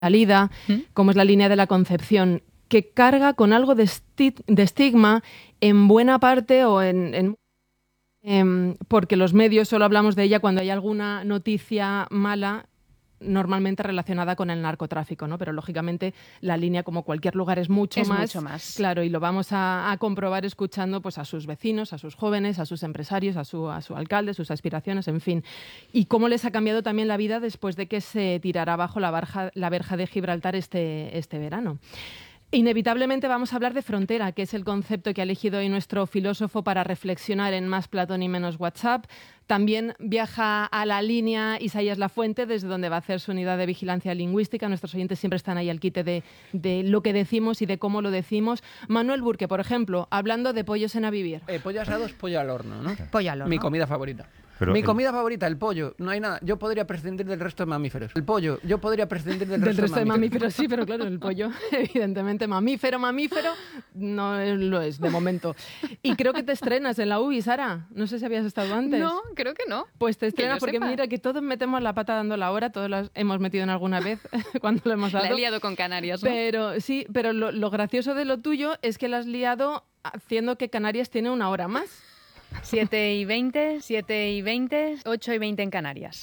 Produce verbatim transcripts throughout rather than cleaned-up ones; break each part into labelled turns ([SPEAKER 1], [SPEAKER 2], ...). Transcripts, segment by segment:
[SPEAKER 1] salida, ¿Mm? Como es la línea de la Concepción, que carga con algo de, esti- de estigma en buena parte o en... en eh, porque los medios solo hablamos de ella cuando hay alguna noticia mala, normalmente relacionada con el narcotráfico, ¿no? Pero lógicamente la línea, como cualquier lugar, es mucho
[SPEAKER 2] es
[SPEAKER 1] más.
[SPEAKER 2] mucho más.
[SPEAKER 1] Claro, y lo vamos a, a comprobar escuchando pues, a sus vecinos, a sus jóvenes, a sus empresarios, a su, a su alcalde, sus aspiraciones, en fin. Y cómo les ha cambiado también la vida después de que se tirara abajo la, barja, la verja de Gibraltar este, este verano. Inevitablemente vamos a hablar de frontera, que es el concepto que ha elegido hoy nuestro filósofo para reflexionar en Más Platón y Menos WhatsApp. También viaja a la línea Isaías Lafuente, desde donde va a hacer su unidad de vigilancia lingüística. Nuestros oyentes siempre están ahí al quite de, de lo que decimos y de cómo lo decimos. Manuel Burke, por ejemplo, hablando de pollos en a vivir.
[SPEAKER 3] Eh, pollo asado es pollo al horno, ¿no?
[SPEAKER 2] Pollo al horno.
[SPEAKER 3] Mi comida favorita.
[SPEAKER 4] Pero
[SPEAKER 3] Mi
[SPEAKER 4] el...
[SPEAKER 3] comida favorita, el pollo. No hay nada. Yo podría prescindir del resto de mamíferos. El pollo. Yo podría prescindir del,
[SPEAKER 1] del
[SPEAKER 3] resto,
[SPEAKER 1] resto de mamíferos.
[SPEAKER 3] mamíferos.
[SPEAKER 1] Sí, pero claro, el pollo, evidentemente, mamífero, mamífero, no lo es de momento. Y creo que te estrenas en la U B I, Sara. No sé si habías estado antes.
[SPEAKER 2] No, creo que no.
[SPEAKER 1] Pues te estrenas porque
[SPEAKER 2] sepa.
[SPEAKER 1] Mira que todos metemos la pata dando la hora, todos las hemos metido en alguna vez cuando lo hemos dado.
[SPEAKER 2] La he liado con Canarias, ¿no?
[SPEAKER 1] Pero sí, pero lo, lo gracioso de lo tuyo es que la has liado haciendo que Canarias tiene una hora más.
[SPEAKER 2] siete y veinte, siete y veinte, ocho y veinte en Canarias.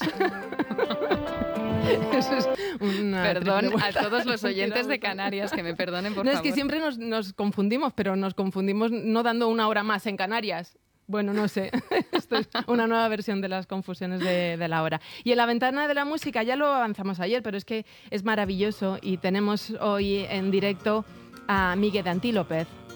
[SPEAKER 1] Eso es una
[SPEAKER 2] Perdón a todos los oyentes de Canarias, que me perdonen, por
[SPEAKER 1] no,
[SPEAKER 2] favor.
[SPEAKER 1] Es que siempre nos, nos confundimos, pero nos confundimos no dando una hora más en Canarias. Bueno, no sé. Esto es una nueva versión de las confusiones de, de la hora. Y en la ventana de la música, ya lo avanzamos ayer, pero es que es maravilloso y tenemos hoy en directo a Miguel de Antí López.